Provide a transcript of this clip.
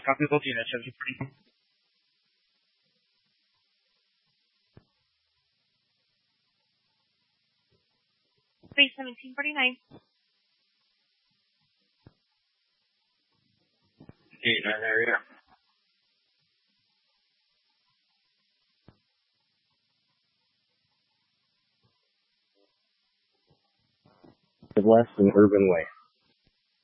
Copy both units. 1749. 1749. 89 area. West and Urban Way.